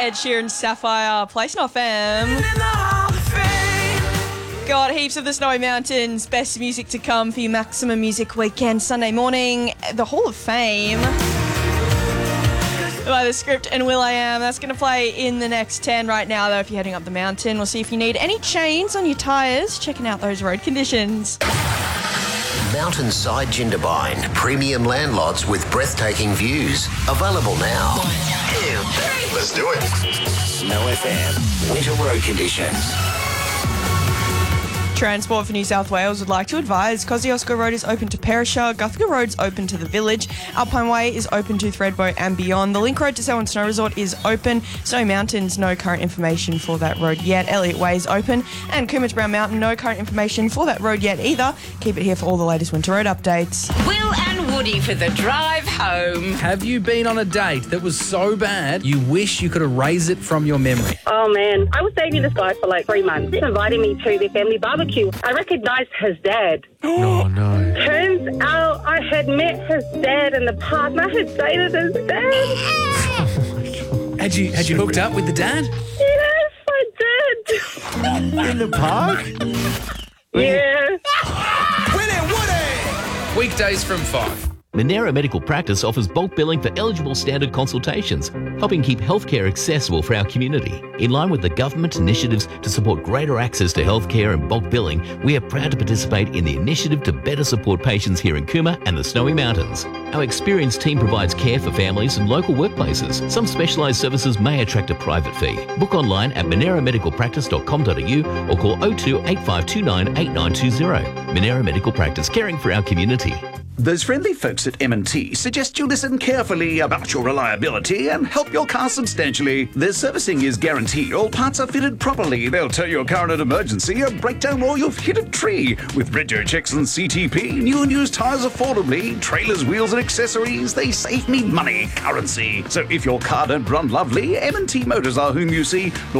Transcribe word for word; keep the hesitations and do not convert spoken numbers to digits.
Ed Sheeran's Sapphire, Placing Off M. Got heaps of the Snowy Mountains, best music to come for your Maximum Music Weekend Sunday morning. The Hall of Fame by The Script and will.i.am. That's going to play in the next ten right now, though, if you're heading up the mountain. We'll see if you need any chains on your tyres. Checking out those road conditions. Mountainside Jindabyne, premium land lots with breathtaking views. Available now. One, two, three. Let's do it. Snow F M, winter road conditions. Transport for New South Wales would like to advise Kosciuszko Road is open to Perisher, Guthrie Road's open to the Village, Alpine Way is open to Thredbo and beyond. The Link Road to Selwyn Snow Resort is open. Snowy Mountains, no current information for that road yet. Elliott Way is open, and Coombs Brown Mountain, no current information for that road yet either. Keep it here for all the latest winter road updates. Will and Woody for the drive home. Have you been on a date that was so bad you wish you could erase it from your memory? Oh, man. I was dating this guy for like three months. He invited me to their family barbecue. I recognised his dad. Oh, no. Turns out I had met his dad in the park and I had dated his dad. Oh, my God. Had you, had you hooked up with the dad? Yes, I did. In the park? Yeah. Winnie, Woody! Weekdays from five. Monera Medical Practice offers bulk billing for eligible standard consultations, helping keep healthcare accessible for our community. In line with the government initiatives to support greater access to healthcare and bulk billing, we are proud to participate in the initiative to better support patients here in Cooma and the Snowy Mountains. Our experienced team provides care for families and local workplaces. Some specialised services may attract a private fee. Book online at monera medical practice dot com dot a u or call oh two eight five two nine eight nine two zero. Monera Medical Practice, caring for our community. Those friendly folks at M and T suggest you listen carefully about your reliability and help your car substantially. Their servicing is guaranteed. All parts are fitted properly. They'll tow your car in an emergency, a breakdown, or you've hit a tree. With rego checks and C T P, new and used tyres affordably, trailers, wheels and accessories, they save me money, currency. So if your car don't run lovely, M and T Motors are whom you see.